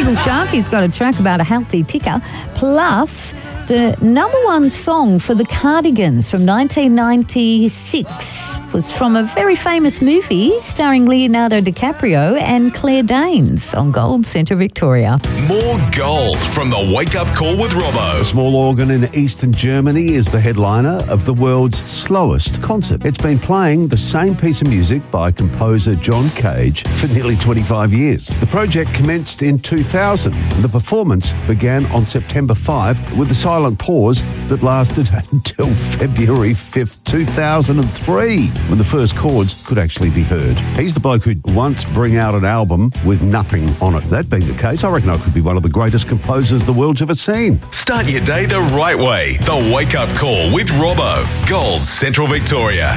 Little Sharky's got a track about a healthy ticker. Plus, the number one song for the Cardigans from 1996 was from a very famous movie starring Leonardo DiCaprio and Claire Danes on Gold Central Victoria. More gold from the Wake Up Call with Robbo. A small organ in eastern Germany is the headliner of the world's slowest concert. It's been playing the same piece of music by composer John Cage for nearly 25 years. The project commenced in 2000. The performance began on September 5 with a silent pause that lasted until February 5th, 2003, when the first chords could actually be heard. He's the bloke who'd once bring out an album with nothing on it. That being the case, I reckon I could be one of the greatest composers the world's ever seen. Start your day the right way. The Wake Up Call with Robbo. Gold Central Victoria.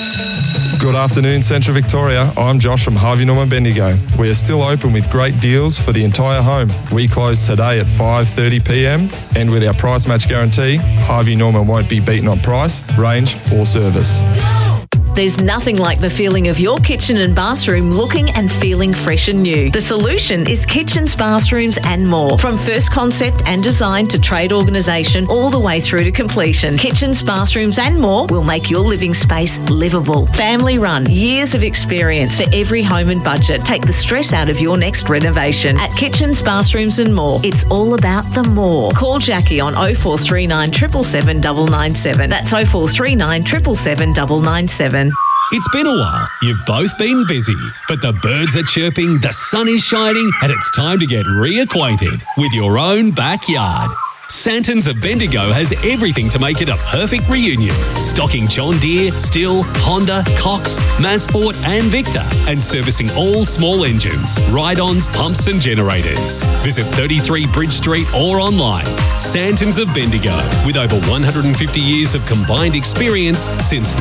Good afternoon, Central Victoria. I'm Josh from Harvey Norman Bendigo. We are still open with great deals for the entire home. We close today at 5:30pm, and with our price match guarantee, Harvey Norman won't be beaten on price, range or service. There's nothing like the feeling of your kitchen and bathroom looking and feeling fresh and new. The solution is Kitchens, Bathrooms and More. From first concept and design to trade organisation all the way through to completion. Kitchens, Bathrooms and More will make your living space livable. Family run, years of experience for every home and budget. Take the stress out of your next renovation. At Kitchens, Bathrooms and More, it's all about the more. Call Jackie on 0439 777 997. That's 0439 777 997. It's been a while. You've both been busy, but the birds are chirping, the sun is shining, and it's time to get reacquainted with your own backyard. Santons of Bendigo has everything to make it a perfect reunion. Stocking John Deere, Stihl, Honda, Cox, Mazsport and Victor, and servicing all small engines, ride-ons, pumps and generators. Visit 33 Bridge Street or online. Santons of Bendigo, with over 150 years of combined experience since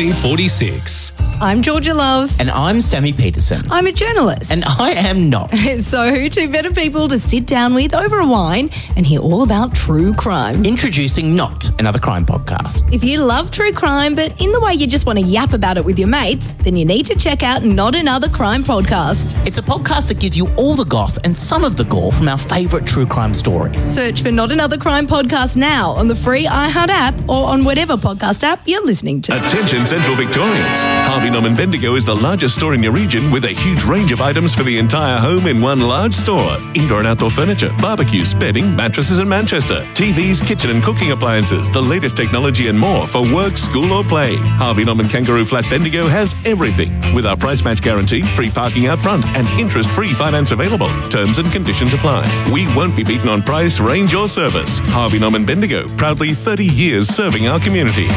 1946. I'm Georgia Love. And I'm Sammy Peterson. I'm a journalist. And I am not. So, two better people to sit down with over a wine and hear all about true crime. Introducing Not, another crime podcast. If you love true crime, but in the way you just want to yap about it with your mates, then you need to check out Not Another Crime Podcast. It's a podcast that gives you all the goss and some of the gore from our favourite true crime stories. Search for Not Another Crime Podcast now on the free iHeart app or on whatever podcast app you're listening to. Attention Central Victorians. Harvey Norman Bendigo is the largest store in your region with a huge range of items for the entire home in one large store. Indoor and outdoor furniture, barbecues, bedding, mattresses and Manchester, TVs, kitchen and cooking appliances, the latest technology and more for work, school or play. Harvey Norman Kangaroo Flat Bendigo has everything with our price match guarantee, free parking out front and interest-free finance available. Terms and conditions apply. We won't be beaten on price, range or service. Harvey Norman Bendigo, proudly 30 years serving our community.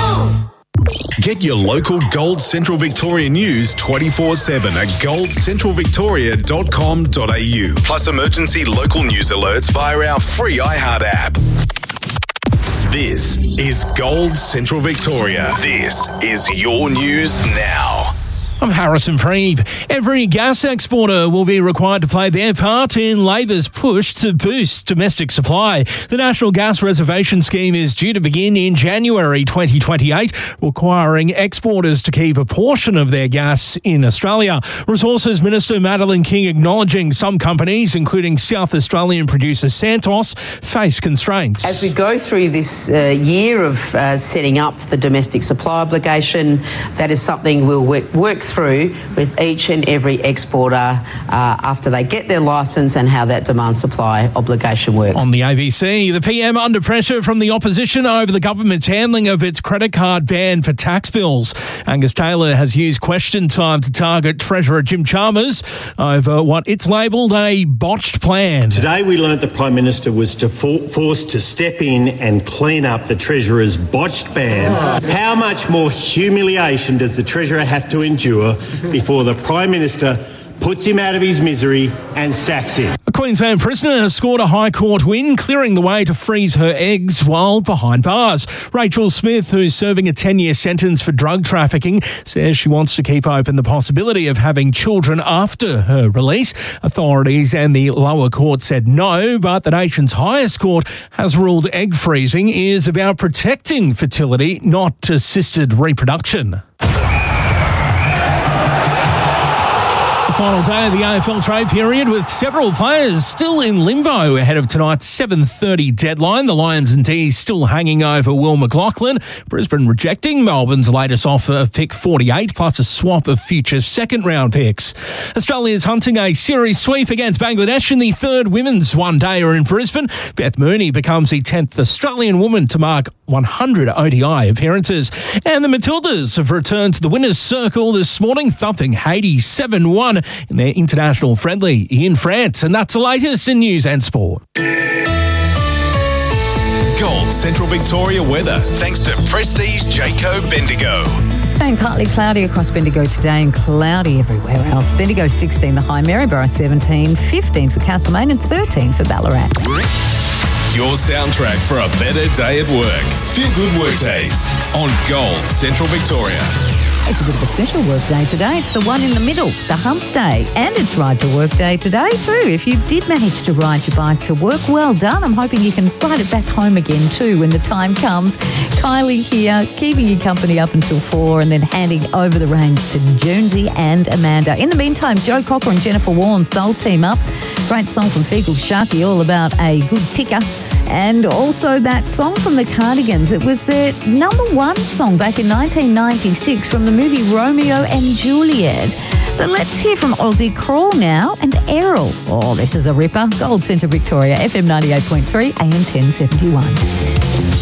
Get your local Gold Central Victoria news 24/7 at goldcentralvictoria.com.au. Plus emergency local news alerts via our free iHeart app. This is Gold Central Victoria. This is your news now. I'm Harrison Freeve. Every gas exporter will be required to play their part in Labor's push to boost domestic supply. The National Gas Reservation Scheme is due to begin in January 2028, requiring exporters to keep a portion of their gas in Australia. Resources Minister Madeleine King acknowledging some companies, including South Australian producer Santos, face constraints. As we go through this year of setting up the domestic supply obligation, that is something we'll work through with each and every exporter after they get their licence and how that demand supply obligation works. On the ABC, the PM under pressure from the opposition over the government's handling of its credit card ban for tax bills. Angus Taylor has used question time to target Treasurer Jim Chalmers over what it's labelled a botched plan. Today we learnt the Prime Minister was forced to step in and clean up the Treasurer's botched ban. How much more humiliation does the Treasurer have to endure before the Prime Minister puts him out of his misery and sacks him? A Queensland prisoner has scored a High Court win, clearing the way to freeze her eggs while behind bars. Rachel Smith, who's serving a 10-year sentence for drug trafficking, says she wants to keep open the possibility of having children after her release. Authorities and the lower court said no, but the nation's highest court has ruled egg freezing is about protecting fertility, not assisted reproduction. Final day of the AFL trade period with several players still in limbo ahead of tonight's 7:30 deadline. The Lions and D's still hanging over Will McLaughlin. Brisbane rejecting Melbourne's latest offer of pick 48 plus a swap of future second-round picks. Australia is hunting a series sweep against Bangladesh in the third women's one-dayer in Brisbane. Beth Mooney becomes the 10th Australian woman to mark 100 ODI appearances. And the Matildas have returned to the winner's circle this morning, thumping Haiti 7-1 in their international friendly in France. And that's the latest in news and sport. Gold Central Victoria weather, thanks to Prestige Jayco Bendigo. And partly cloudy across Bendigo today and cloudy everywhere else. Bendigo 16 the high, Maryborough 17, 15 for Castlemaine and 13 for Ballarat. Your soundtrack for a better day at work. Feel good work days on Gold Central Victoria. It's a bit of a special work day today. It's the one in the middle, the hump day. And it's Ride to Work Day today too. If you did manage to ride your bike to work, well done. I'm hoping you can ride it back home again too when the time comes. Kylie here, keeping you company up until 4 and then handing over the reins to Jonesy and Amanda. In the meantime, Joe Cocker and Jennifer Warnes, they'll team up. Great song from Fegal Sharky, all about a good ticker. And also that song from the Cardigans. It was their number one song back in 1996 from the movie Romeo and Juliet. But let's hear from Aussie Crawl now and Errol. Oh, this is a ripper. Gold Centre Victoria, FM 98.3, AM 1071.